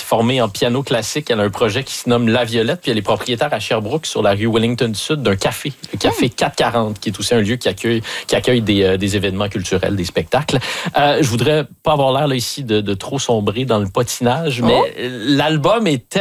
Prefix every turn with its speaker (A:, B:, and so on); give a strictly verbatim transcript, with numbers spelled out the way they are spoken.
A: formée en piano classique. Elle a un projet qui se nomme La Violette, puis elle est propriétaire à Sherbrooke, sur la rue Wellington Sud, d'un café, le Café quatre cent quarante, qui est aussi un lieu qui accueille, qui accueille des, euh, des événements culturels, des spectacles. Euh, je voudrais pas avoir l'air là, ici de, de trop sombrer dans le potinage, mais oh. l'album est